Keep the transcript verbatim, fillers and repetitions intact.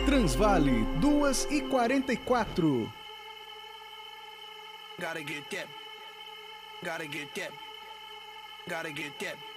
Transvale, duas e quarenta e quatro. Gotta get that. Gotta get that. Gotta get that.